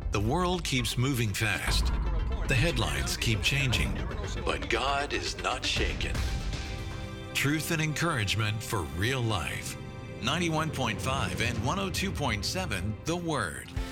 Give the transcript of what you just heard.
The world keeps moving fast. The headlines keep changing, but God is not shaken. Truth and encouragement for real life. 91.5 and 102.7 The Word.